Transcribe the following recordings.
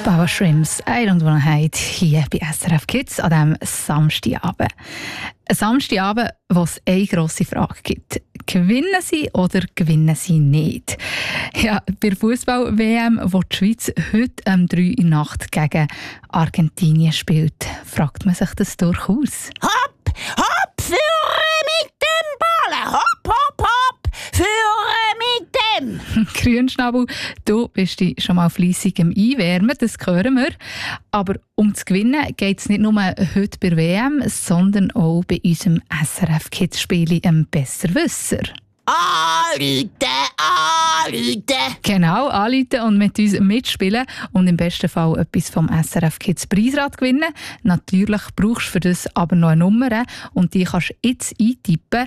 Baba Shrimps, I don't wanna hide, hier bei SRF Kids an diesem Samstagabend. Ein Samstagabend, wo es eine grosse Frage gibt. Gewinnen sie oder gewinnen sie nicht? Ja, bei der Fußball-WM, wo die Schweiz heute um 3 Uhr Nacht gegen Argentinien spielt, fragt man sich das durchaus. Hopp, hopp, führe mit dem Ball! Hopp, hopp, hopp, führe mit dem! Grünschnabel, du bist dich schon mal fleissig im Einwärmen, das hören wir. Aber um zu gewinnen geht es nicht nur heute bei der WM, sondern auch bei unserem SRF-Kids-Spiel «Ein Besserwisser». Anrufen! Genau, anrufen und mit uns mitspielen und im besten Fall etwas vom SRF Kids Preisrad gewinnen. Natürlich brauchst du für das aber noch eine Nummer und die kannst du jetzt eintippen: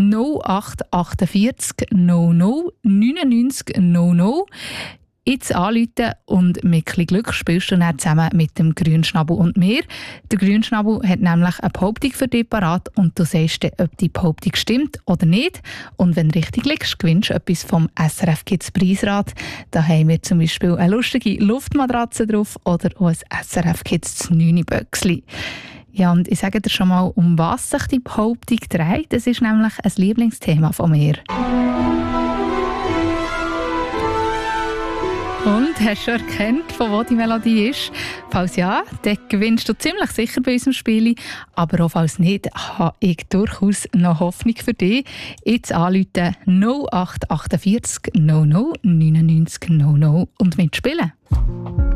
0848 00 99 00. Jetzt anrufen und mit etwas Glück spielst du dann zusammen mit dem Grünschnabel und mir. Der Grünschnabel hat nämlich eine Behauptung für dich parat und du sagst dir, ob die Behauptung stimmt oder nicht. Und wenn du richtig liegst, gewinnst du etwas vom SRF Kids Preisrad. Da haben wir zum Beispiel eine lustige Luftmatratze drauf oder auch ein SRF Kids 9-Böckchen. Ja, und ich sage dir schon mal, um was sich die Behauptung dreht. Das ist nämlich ein Lieblingsthema von mir. Und hast du schon erkannt, von wo die Melodie ist? Falls ja, dann gewinnst du ziemlich sicher bei unserem Spiel. Aber auch falls nicht, habe ich durchaus noch Hoffnung für dich. Jetzt anrufen 0848 00 99 00 und mitspielen.